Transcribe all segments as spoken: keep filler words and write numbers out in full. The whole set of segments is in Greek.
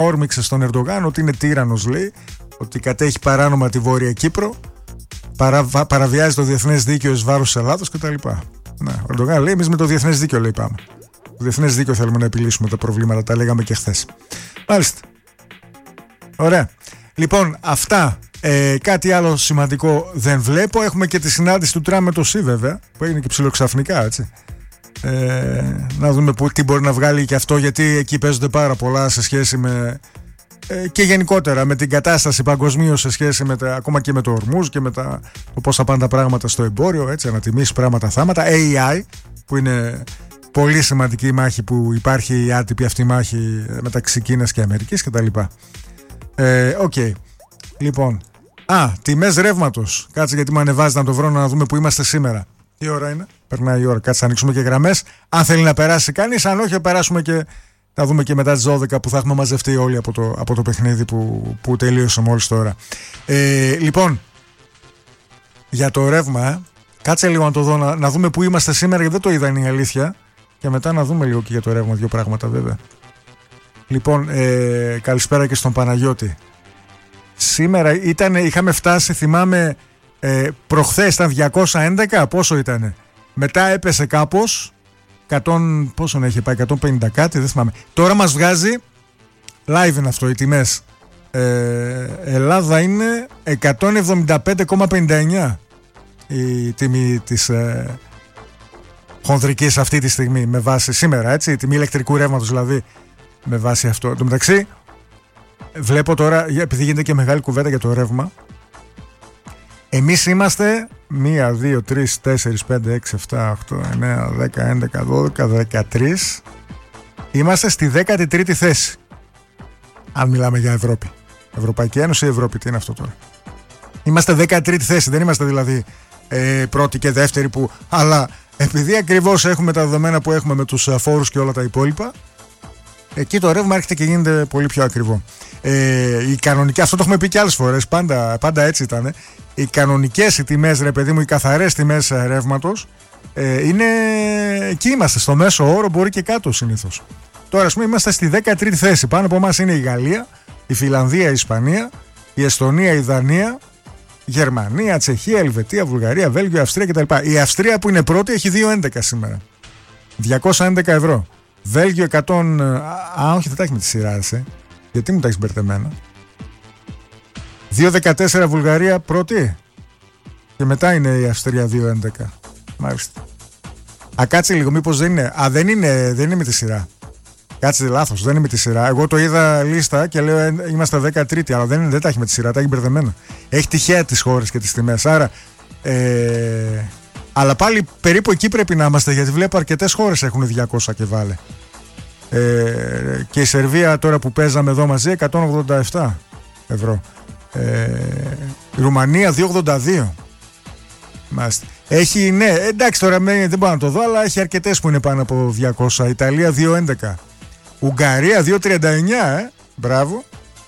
όρμηξε στον Ερντογάν ότι είναι τύραννος, λέει, ότι κατέχει παράνομα τη Βόρεια Κύπρο, παρα, παραβιάζει το διεθνές δίκαιο εις βάρος της Ελλάδος κτλ. Ναι, ο Ερντογάν λέει: εμείς με το διεθνές δίκαιο, λέει, πάμε. Το διεθνές δίκαιο θέλουμε να επιλύσουμε τα προβλήματα, τα λέγαμε και χθες. Μάλιστα. Ωραία. Λοιπόν, αυτά. Ε, κάτι άλλο σημαντικό δεν βλέπω. Έχουμε και τη συνάντηση του Τραμπ με το ΣΥ, βέβαια, που έγινε και ψιλοξαφνικά, έτσι. Ε, να δούμε που, τι μπορεί να βγάλει και αυτό, γιατί εκεί παίζονται πάρα πολλά σε σχέση με ε, και γενικότερα με την κατάσταση παγκοσμίως, σε σχέση με τα, ακόμα και με το Ορμούζ και με τα, το πώς θα πάνε τα πράγματα στο εμπόριο, έτσι, ανατιμήσει πράγματα, θάματα. έι άι, που είναι πολύ σημαντική μάχη που υπάρχει, η άτυπη αυτή μάχη μεταξύ Κίνας και Αμερικής κτλ. Ε, Οκ. Okay. Λοιπόν, α, τιμές ρεύματος. Κάτσε, γιατί μου ανεβάζει να το βρω, να δούμε που είμαστε σήμερα. Τι ώρα είναι? Περνάει η ώρα. Κάτσε, να ανοίξουμε και γραμμές. Αν θέλει να περάσει κανείς, αν όχι, θα περάσουμε και θα δούμε και μετά τις δώδεκα που θα έχουμε μαζευτεί όλοι από το, από το παιχνίδι που, που τελείωσε μόλις τώρα. Ε, λοιπόν, για το ρεύμα, ε, κάτσε λίγο να το δω, να, να δούμε που είμαστε σήμερα, γιατί δεν το είδα, είναι η αλήθεια. Και μετά να δούμε λίγο και για το ρεύμα, δύο πράγματα βέβαια. Λοιπόν, ε, καλησπέρα και στον Παναγιώτη. Σήμερα ήταν, είχαμε φτάσει, θυμάμαι, ε, προχθές ήταν διακόσια έντεκα, πόσο ήτανε. Μετά έπεσε κάπως, εκατό, πόσο να είχε πάει, εκατόν πενήντα κάτι, δεν θυμάμαι. Τώρα μας βγάζει, live είναι αυτό, οι τιμές. Ε, Ελλάδα είναι εκατόν εβδομήντα πέντε κόμμα πενήντα εννιά η τιμή της ε, χονδρικής αυτή τη στιγμή, με βάση σήμερα, έτσι, η τιμή ηλεκτρικού ρεύματος δηλαδή, με βάση αυτό. Εν τω μεταξύ, βλέπω τώρα, επειδή γίνεται και μεγάλη κουβέντα για το ρεύμα, εμείς είμαστε ένα, δύο, τρία, τέσσερα, πέντε, έξι, επτά, οκτώ, εννέα, δέκα, έντεκα, δώδεκα, δεκατρία. Είμαστε στη δέκατη τρίτη θέση. Αν μιλάμε για Ευρώπη. Ευρωπαϊκή Ένωση ή Ευρώπη, τι είναι αυτό τώρα? Είμαστε δέκατη τρίτη θέση, δεν είμαστε δηλαδή ε, πρώτη και δεύτερη που... Αλλά επειδή ακριβώς έχουμε τα δεδομένα που έχουμε με τους φόρους και όλα τα υπόλοιπα, εκεί το ρεύμα έρχεται και γίνεται πολύ πιο ακριβό. Ε, οι κανονικές, αυτό το έχουμε πει και άλλες φορές, πάντα, πάντα έτσι ήταν. Οι κανονικές οι τιμές, ρε παιδί μου, οι καθαρές τιμές ρεύματος, ε, είναι, εκεί είμαστε, στο μέσο όρο, μπορεί και κάτω συνήθως. Τώρα, ας πούμε, είμαστε στη δέκατη τρίτη θέση. Πάνω από εμάς είναι η Γαλλία, η Φιλανδία, η Ισπανία, η Εστονία, η Δανία, Γερμανία, Τσεχία, Ελβετία, Βουλγαρία, Βέλγιο, Αυστρία κτλ. Η Αυστρία που είναι πρώτη έχει δύο έντεκα σήμερα. διακόσια έντεκα ευρώ. Βέλγιο εκατό. Α, όχι, δεν τα έχει με τη σειρά, ε. Γιατί μου τα έχει μπερδεμένα. δύο δεκατέσσερα Βουλγαρία πρώτη. Και μετά είναι η Αυστρία δύο έντεκα. Μάλιστα. Α, κάτσε λίγο, μήπως δεν είναι. Α, δεν είναι, δεν είναι με τη σειρά. Κάτσε, λάθος, δεν είναι με τη σειρά. Εγώ το είδα λίστα και λέω είμαστε δεκατρία, αλλά δεν, είναι, δεν τα έχει με τη σειρά, τα έχει μπερδεμένα. Έχει τυχαία τις χώρες και τις τιμές. Άρα. Ε, αλλά πάλι περίπου εκεί πρέπει να είμαστε, γιατί βλέπω αρκετές χώρες έχουν διακόσια και βάλε. Ε, και η Σερβία τώρα που παίζαμε εδώ μαζί εκατόν ογδόντα επτά ευρώ. Ε, η Ρουμανία δύο ογδόντα δύο. Μάλιστα. Έχει, ναι, εντάξει τώρα δεν μπορώ να το δω, αλλά έχει αρκετές που είναι πάνω από διακόσια. Ιταλία δύο έντεκα. Ουγγαρία δύο τριάντα εννιά, ε. Μπράβο.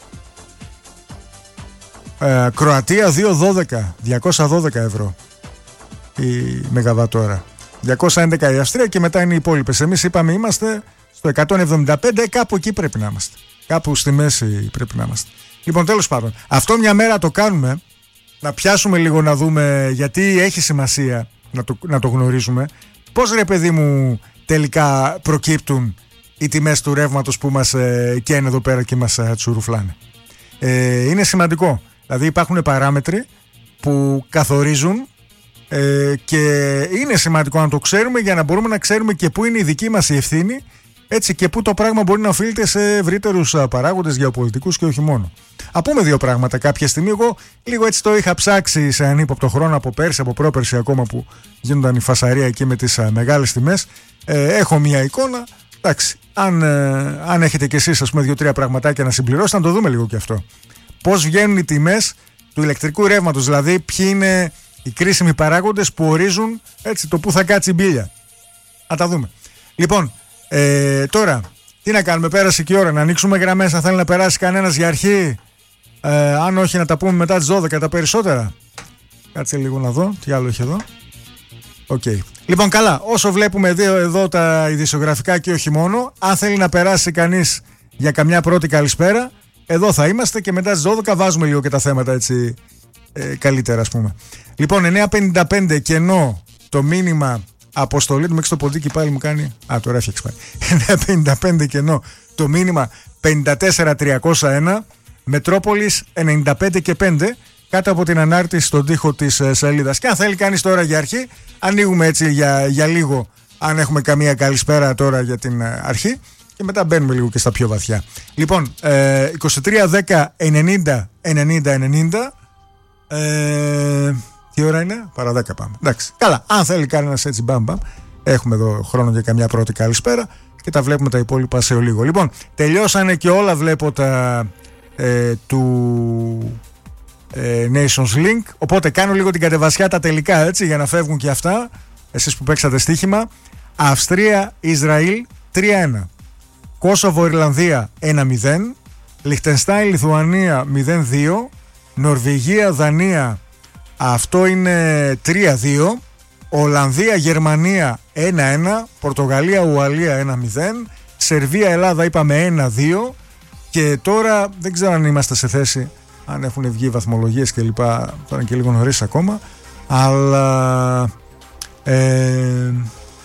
Ε, Κροατία δύο δώδεκα. διακόσια δώδεκα ευρώ η μεγαβατόρα. διακόσια έντεκα η Αυστρία και μετά είναι οι υπόλοιπες. Εμείς είπαμε είμαστε στο εκατόν εβδομήντα πέντε, κάπου εκεί πρέπει να είμαστε. Κάπου στη μέση πρέπει να είμαστε. Λοιπόν, τέλος πάντων, αυτό μια μέρα το κάνουμε, να πιάσουμε λίγο να δούμε, γιατί έχει σημασία να το, να το γνωρίζουμε. Πώς, ρε παιδί μου, τελικά προκύπτουν οι τιμές του ρεύματος που μας ε, καίνε εδώ πέρα και μας ε, τσουρουφλάνε. Ε, είναι σημαντικό. Δηλαδή υπάρχουν παράμετροι που καθορίζουν ε, και είναι σημαντικό να το ξέρουμε για να μπορούμε να ξέρουμε και πού είναι η δική μας η ευθύνη, έτσι, και πού το πράγμα μπορεί να οφείλεται σε ευρύτερους παράγοντες γεωπολιτικούς και όχι μόνο. Α πούμε δύο πράγματα κάποια στιγμή. Εγώ λίγο έτσι το είχα ψάξει σε ανύποπτο χρόνο από πέρσι, από πρόπερσι ακόμα που γίνονταν η φασαρία εκεί με τις μεγάλες τιμές. Ε, έχω μια εικόνα. Εντάξει, αν, ε, αν έχετε κι εσείς, ας πούμε, δύο-τρία πραγματάκια να συμπληρώσετε, να το δούμε λίγο κι αυτό. Πώς βγαίνουν οι τιμές του ηλεκτρικού ρεύματος, δηλαδή ποιοι είναι οι κρίσιμοι παράγοντες που ορίζουν, έτσι, το που θα κάτσει η μπίλια. Να τα δούμε. Λοιπόν, ε, τώρα, τι να κάνουμε, πέρασε και η ώρα, να ανοίξουμε γραμμές, αν θέλει να περάσει κανένας για αρχή, ε, αν όχι να τα πούμε μετά τις δώδεκα τα περισσότερα. Κάτσε λίγο να δω, τι άλλο έχει εδώ. Οκ. Okay. Λοιπόν, καλά, όσο βλέπουμε εδώ, εδώ τα ειδησιογραφικά και όχι μόνο, αν θέλει να περάσει κανείς για καμιά πρώτη καλησπέρα, εδώ θα είμαστε και μετά στις δώδεκα βάζουμε λίγο και τα θέματα έτσι ε, καλύτερα, ας πούμε. Λοιπόν, εννιά πενήντα πέντε κενό το μήνυμα αποστολή του, μέχρι το ποντίκι πάλι μου κάνει. Α, τώρα έφτιαξε πάλι. εννιά πενήντα πέντε κενό το μήνυμα πενήντα τέσσερα τριακόσια ένα, Μετρόπολης ενενήντα πέντε και πέντε, κάτω από την ανάρτηση στον τοίχο της ε, σελίδας. Και αν θέλει κανείς τώρα για αρχή, ανοίγουμε έτσι για, για λίγο, αν έχουμε καμία καλησπέρα τώρα για την ε, αρχή, και μετά μπαίνουμε λίγο και στα πιο βαθιά. Λοιπόν, ε, είκοσι τρία δέκα ενενήντα ενενήντα ενενήντα. Ε, τι ώρα είναι? Παρά δέκα πάμε. Εντάξει. Καλά, αν θέλει κανένας έτσι μπαμ μπαμ, έχουμε εδώ χρόνο για καμιά πρώτη καλησπέρα και τα βλέπουμε τα υπόλοιπα σε λίγο. Λοιπόν, τελειώσανε και όλα, βλέπω τα ε, του ε, Nations Link. Οπότε κάνω λίγο την κατεβασιά τα τελικά, έτσι, για να φεύγουν και αυτά. Εσείς που παίξατε στοίχημα. Αυστρία Ισραήλ τρία ένα, Κόσοβο Ιρλανδία ένα μηδέν, Λιχτενστάιν Λιθουανία μηδέν δύο, Νορβηγία Δανία, αυτό είναι τρία δύο, Ολλανδία Γερμανία ένα ένα, Πορτογαλία Ουαλία ένα μηδέν, Σερβία Ελλάδα είπαμε ένα δύο, και τώρα δεν ξέρω αν είμαστε σε θέση, αν έχουν βγει βαθμολογίες κλπ. Τώρα είναι και λίγο νωρίς ακόμα, αλλά ε,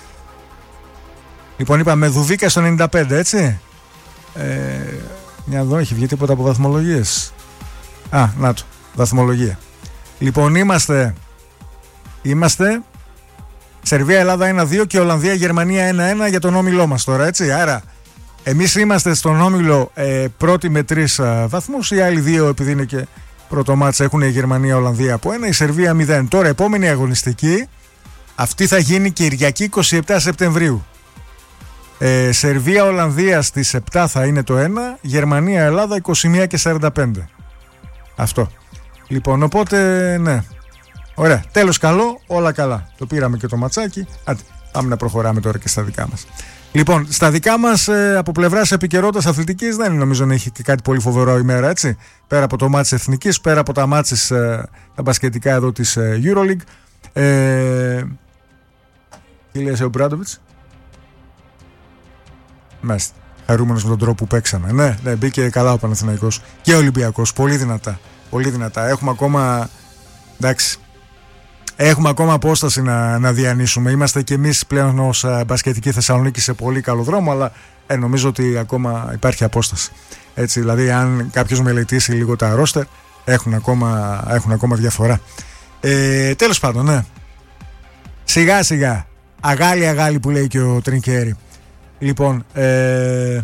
λοιπόν είπαμε Δουβίκα στο ενενήντα πέντε, έτσι. Ε, μια εδώ έχει βγει τίποτα από βαθμολογίες? Α, να το, βαθμολογία. Λοιπόν, είμαστε Είμαστε Σερβία Ελλάδα ένα δύο και Ολλανδία Γερμανία ένα ένα για τον όμιλό μας τώρα, έτσι. Άρα εμείς είμαστε στον όμιλο ε, πρώτη με τρεις ε, βαθμούς. Οι άλλοι δύο, επειδή είναι και πρώτο μάτς, έχουν η Γερμανία Ολλανδία από ένα, η Σερβία μηδέν. Τώρα επόμενη αγωνιστική, αυτή θα γίνει Κυριακή είκοσι επτά Σεπτεμβρίου. ε, Σερβία Ολλανδία στις επτά θα είναι το ένα, Γερμανία Ελλάδα είκοσι μία και σαράντα πέντε. Αυτό. Λοιπόν, οπότε ναι, ωραία, τέλος καλό, όλα καλά. Το πήραμε και το ματσάκι. Άντε, πάμε να προχωράμε τώρα και στα δικά μας. Λοιπόν, στα δικά μας ε, από πλευράς επικαιρότητας αθλητικής δεν νομίζω να έχει και κάτι πολύ φοβερό ημέρα, έτσι. Πέρα από το μάτς εθνικής, πέρα από τα μάτς ε, τα μπασκετικά εδώ της ε, EuroLeague. Ε, τι λέει ο Μπράντοβιτς? Μάλιστα. Χαρούμενος με τον τρόπο που παίξαμε. Ναι, ναι, μπήκε καλά ο Παναθηναϊκός και ο Ολυμπιακός. Πολύ δυνατά. Πολύ δυνατά. Έχουμε ακόμα. Εντάξει. Έχουμε ακόμα απόσταση να, να διανύσουμε. Είμαστε κι εμείς πλέον ως μπασκετική Θεσσαλονίκη σε πολύ καλό δρόμο, αλλά ε, νομίζω ότι ακόμα υπάρχει απόσταση. Έτσι, δηλαδή, αν κάποιος μελετήσει λίγο τα ρόστερ, έχουν ακόμα, έχουν ακόμα διαφορά. Ε, τέλος πάντων, ναι. Σιγά σιγά. Αγάλι αγάλι που λέει και ο Τρινκέρι. Λοιπόν, ε,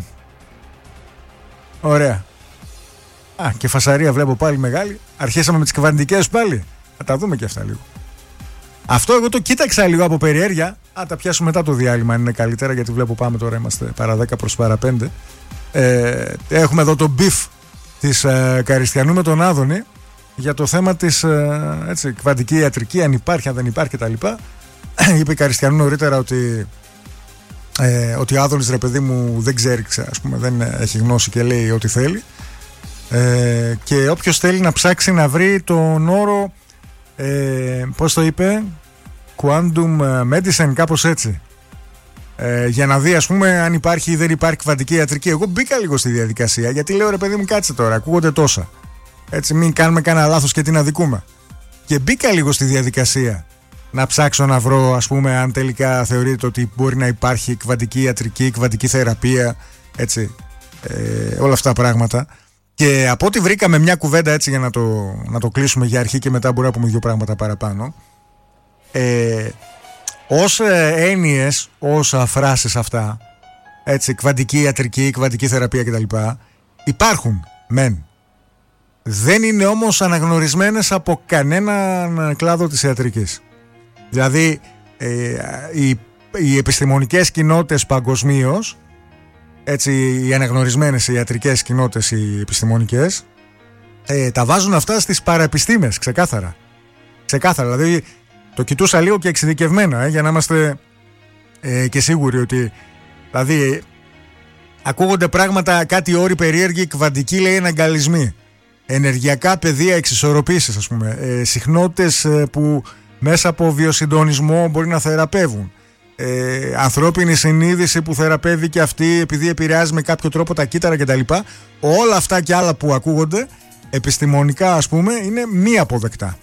ωραία. Α, και φασαρία βλέπω πάλι μεγάλη. Αρχίσαμε με τις κυβερνητικές πάλι. Θα τα δούμε και αυτά λίγο. Αυτό εγώ το κοίταξα λίγο από περιέργεια. Α, τα πιάσουμε μετά το διάλειμμα αν είναι καλύτερα, γιατί βλέπω πάμε τώρα, είμαστε παρά δέκα προς παρά πέντε. Ε, έχουμε εδώ το μπιφ της ε, Καριστιανού με τον Άδωνη για το θέμα της ε, έτσι, κβαντική ιατρική, αν υπάρχει, αν δεν υπάρχει κτλ. Είπε η Καριστιανού νωρίτερα ότι ε, ότι ο Άδωνης, ρε παιδί μου, δεν ξέρει, ας πούμε, δεν έχει γνώση και λέει ό,τι θέλει. Ε, και όποιος θέλει να ψάξει να βρει τον όρο, ε, πώς το είπε, Quantum Medicine, κάπως έτσι, ε, για να δει, ας πούμε, αν υπάρχει ή δεν υπάρχει κβαντική ιατρική. Εγώ μπήκα λίγο στη διαδικασία, γιατί λέω, ρε παιδί μου, κάτσε τώρα, ακούγονται τόσα, έτσι, μην κάνουμε κανένα λάθος και την αδικούμε. Και μπήκα λίγο στη διαδικασία να ψάξω να βρω, ας πούμε, αν τελικά θεωρείται ότι μπορεί να υπάρχει κβαντική ιατρική, κβαντική θεραπεία, έτσι, ε, όλα αυτά τα πράγματα. Και από ό,τι βρήκαμε μια κουβέντα, έτσι, για να το, να το κλείσουμε για αρχή και μετά μπορεί να πούμε δύο πράγματα παραπάνω. Ε, ως έννοιες, ως φράσεις αυτά, έτσι, κβαντική ιατρική, κβαντική θεραπεία κτλ. Υπάρχουν, μεν. Δεν είναι όμως αναγνωρισμένες από κανέναν κλάδο της ιατρικής. Δηλαδή, ε, οι, οι επιστημονικές κοινότητες παγκοσμίως, έτσι, οι αναγνωρισμένες οι ιατρικές κοινότητες, οι επιστημονικές, ε, τα βάζουν αυτά στις παραεπιστήμες, ξεκάθαρα. Ξεκάθαρα, δηλαδή το κοιτούσα λίγο και εξειδικευμένα, ε, για να είμαστε ε, και σίγουροι ότι, δηλαδή, ακούγονται πράγματα, κάτι όροι περίεργοι, κβαντική λέει εναγκαλισμοί, ενεργειακά πεδία εξισορροπήσεις, ας πούμε, ε, συχνότητες ε, που μέσα από βιοσυντονισμό μπορεί να θεραπεύουν. ε, ανθρώπινη συνείδηση που θεραπεύει και αυτή επειδή επηρεάζει με κάποιο τρόπο τα κύτταρα κτλ. Όλα αυτά και άλλα που ακούγονται επιστημονικά, ας πούμε, είναι μη αποδεκτά.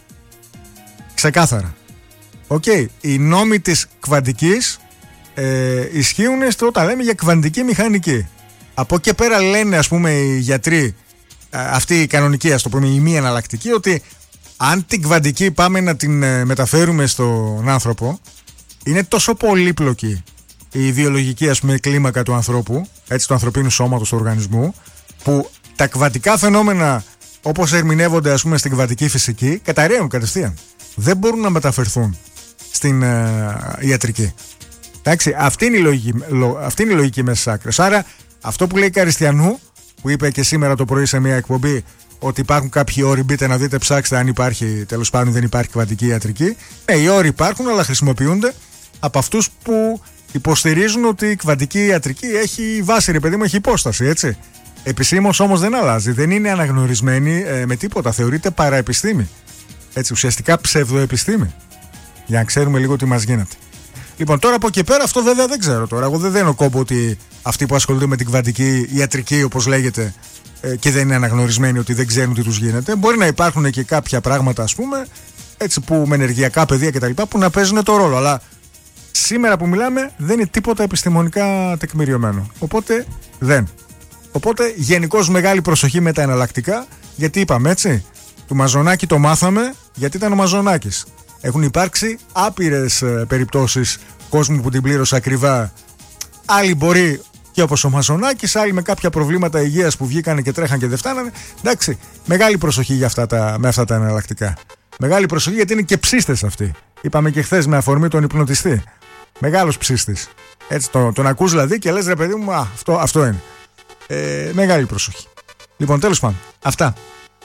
Ξεκάθαρα. Οκ, okay. Οι νόμοι της κβαντικής ε, ισχύουν στο όταν λέμε για κβαντική μηχανική. Από εκεί πέρα λένε, ας πούμε, οι γιατροί, αυτοί οι κανονικοί, ας το πούμε, οι μη εναλλακτικοί, ότι αν την κβαντική πάμε να την ε, μεταφέρουμε στον άνθρωπο, είναι τόσο πολύπλοκη η ιδεολογική, ας πούμε, κλίμακα του ανθρώπου, έτσι, του ανθρωπίνου σώματος, του οργανισμού, που τα κβαντικά φαινόμενα, όπως ερμηνεύονται, ας πούμε, στην κβαντική φυσική, καταρρέουν κατευθείαν. Δεν μπορούν να μεταφερθούν στην ε, ιατρική. Εντάξει, αυτή είναι η λογική, λο, αυτή είναι η λογική μέσα στις άκρες. Άρα, αυτό που λέει Καριστιανού, που είπε και σήμερα το πρωί σε μια εκπομπή, ότι υπάρχουν κάποιοι όροι, μπείτε να δείτε, ψάξτε αν υπάρχει, τέλος πάντων δεν υπάρχει κβαντική ιατρική. Ναι, οι όροι υπάρχουν, αλλά χρησιμοποιούνται από αυτούς που υποστηρίζουν ότι η κβαντική ιατρική έχει βάση, ρε παιδί μου, έχει υπόσταση, έτσι. Επισήμως όμως δεν αλλάζει, δεν είναι αναγνωρισμένη ε, με τίποτα, θεωρείται παραεπιστήμη. Έτσι, ουσιαστικά ψευδοεπιστήμη. Για να ξέρουμε λίγο τι μας γίνεται. Λοιπόν, τώρα από εκεί πέρα, αυτό βέβαια δεν ξέρω τώρα. Εγώ δεν δένω κόμπο ότι αυτοί που ασχολούνται με την κβαντική ιατρική, όπως λέγεται, ε, και δεν είναι αναγνωρισμένοι, ότι δεν ξέρουν τι τους γίνεται. Μπορεί να υπάρχουν και κάποια πράγματα, ας πούμε, έτσι, που με ενεργειακά πεδία κτλ., που να παίζουν το ρόλο. Αλλά σήμερα που μιλάμε δεν είναι τίποτα επιστημονικά τεκμηριωμένο. Οπότε δεν. Οπότε γενικώς μεγάλη προσοχή με τα εναλλακτικά, γιατί είπαμε, έτσι, του Μαζονάκη το μάθαμε γιατί ήταν ο Μαζονάκης. Έχουν υπάρξει άπειρες ε, περιπτώσεις κόσμου που την πλήρωσε ακριβά. Άλλοι μπορεί και όπως ο Μαζονάκης, άλλοι με κάποια προβλήματα υγείας που βγήκανε και τρέχαν και δεν φτάνανε. Εντάξει, μεγάλη προσοχή για αυτά τα, με αυτά τα εναλλακτικά. Μεγάλη προσοχή γιατί είναι και ψίστες αυτοί. Είπαμε και χθες με αφορμή τον υπνοτιστή. Μεγάλος ψίστης. Έτσι, τον, τον ακούς δηλαδή και λες, ρε παιδί μου, α, αυτό, αυτό είναι. Ε, μεγάλη προσοχή. Λοιπόν, τέλος πάντων, αυτά.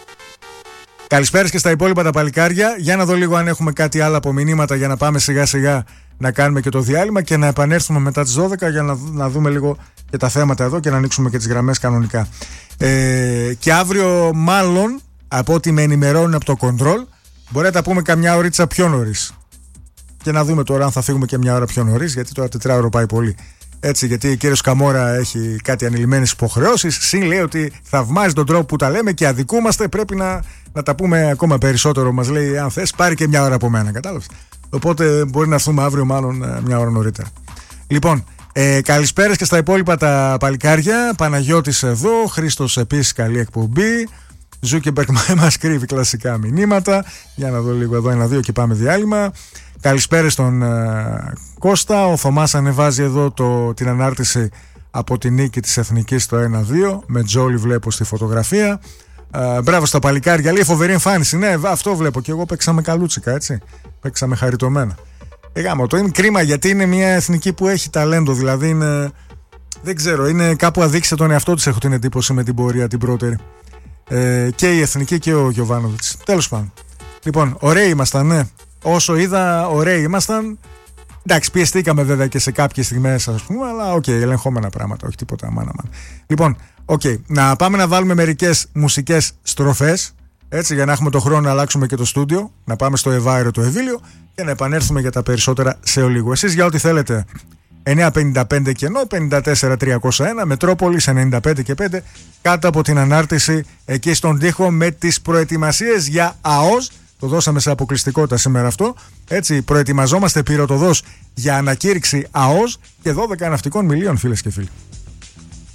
Καλησπέρας και στα υπόλοιπα τα παλικάρια. Για να δω λίγο αν έχουμε κάτι άλλο από μηνύματα για να πάμε σιγά σιγά να κάνουμε και το διάλειμμα και να επανέλθουμε μετά τις δώδεκα για να, να δούμε λίγο και τα θέματα εδώ και να ανοίξουμε και τις γραμμές κανονικά. Ε, και αύριο μάλλον, από ό,τι με ενημερώνουν από το control, μπορεί να τα πούμε καμιά ωρίτσα πιο νωρίς. Και να δούμε τώρα αν θα φύγουμε και μια ώρα πιο νωρίς, γιατί τώρα τετράωρο πάει πολύ. Έτσι, γιατί ο κύριος Καμόρα έχει κάτι ανηλυμένες υποχρεώσεις. Συν λέει ότι θαυμάζει τον τρόπο που τα λέμε και αδικούμαστε. Πρέπει να, να τα πούμε ακόμα περισσότερο. Μας λέει, αν θες, πάρει και μια ώρα από μένα. Κατάλαβες. Οπότε μπορεί να έρθουμε αύριο, μάλλον μια ώρα νωρίτερα. Λοιπόν, ε, καλησπέρας και στα υπόλοιπα τα παλικάρια. Παναγιώτης εδώ. Χρήστος επίσης, καλή εκπομπή. Ζούκεμπεργκ μας κρύβει κλασικά μηνύματα. Για να δω λίγο εδώ, ένα-δύο και πάμε διάλειμμα. Καλησπέρα στον uh, Κώστα. Ο Θωμάς ανεβάζει εδώ το, την ανάρτηση από τη νίκη της Εθνικής στο ένα δύο. Με Τζόλι βλέπω στη φωτογραφία. Uh, μπράβο στα παλικάρια. Λέει φοβερή εμφάνιση. Ναι, αυτό βλέπω. Και εγώ παίξαμε καλούτσικα, έτσι. Παίξαμε χαριτωμένα. Ε, γάμο, το είναι κρίμα γιατί είναι μια εθνική που έχει ταλέντο. Δηλαδή είναι. Δεν ξέρω, είναι κάπου αδείξε τον εαυτό της, έχω την εντύπωση, με την πορεία την πρώτερη. Ε, και η εθνική και ο Γιωβάνοβιτς. Τέλος πάντων. Λοιπόν, ωραίοι ήμασταν, ναι. Όσο είδα, ωραίοι ήμασταν. Εντάξει, πιεστήκαμε βέβαια και σε κάποιες στιγμές, ας πούμε, αλλά οκ, okay, ελεγχόμενα πράγματα, όχι τίποτα μάνα μάνα. Λοιπόν, οκ, okay, να πάμε να βάλουμε μερικές μουσικές στροφές, έτσι, για να έχουμε το χρόνο να αλλάξουμε και το στούντιο, να πάμε στο Ευάερο το Εβίλιο και να επανέλθουμε για τα περισσότερα σε ολίγο. Εσείς για ό,τι θέλετε, εννιά πενήντα πέντε κενό, πενήντα τέσσερα τριακόσια ένα, Μετρόπολης ενενήντα πέντε και πέντε, κάτω από την ανάρτηση εκεί στον τοίχο με τις προετοιμασίες για ΑΟΣ. Το δώσαμε σε αποκλειστικότητα σήμερα αυτό. Έτσι, προετοιμαζόμαστε πυροτοδός για ανακήρυξη ΑΟΣ και δώδεκα ναυτικών μιλίων, φίλες και φίλοι.